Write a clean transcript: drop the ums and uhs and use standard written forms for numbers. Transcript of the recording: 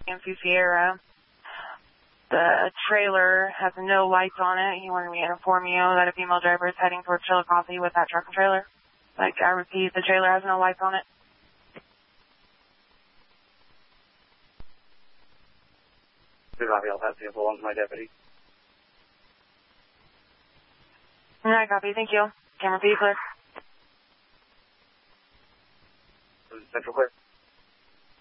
MC Sierra. The trailer has no lights on it. He wanted me to inform you that a female driver is heading towards Chillicothe with that truck and trailer. Like, I repeat, the trailer has no lights on it. Copy, I'll pass the info along to my deputy. Alright, copy, thank you. Camera feed clear. Central clear.